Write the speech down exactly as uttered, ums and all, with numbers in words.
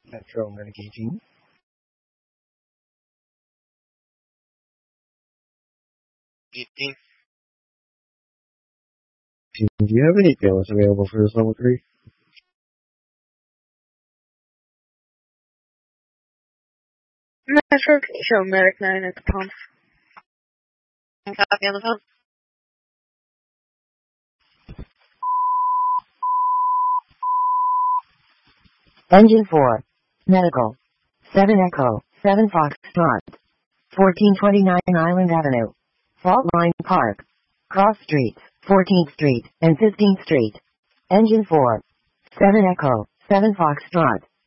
Metro Medicating. eighteen. Do you have any pills available for this level three? Metro show Medic nine at the pump. Copy on the phone. Engine four. Medical. seven Echo. seven Foxtrot. fourteen twenty-nine Island Avenue. Fault Line Park. Cross Streets, fourteenth Street and fifteenth Street. Engine four. seven Echo. seven Foxtrot.